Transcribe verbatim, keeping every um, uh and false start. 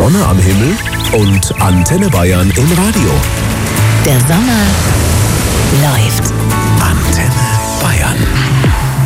Sonne am Himmel und Antenne Bayern im Radio. Der Sommer